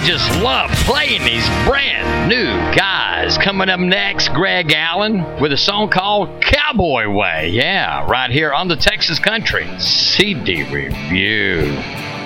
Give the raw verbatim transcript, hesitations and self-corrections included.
just love playing these brand new guys. Coming up next, Greg Allen with a song called Cowboy Way. Yeah, right here on the Texas Country C D Review.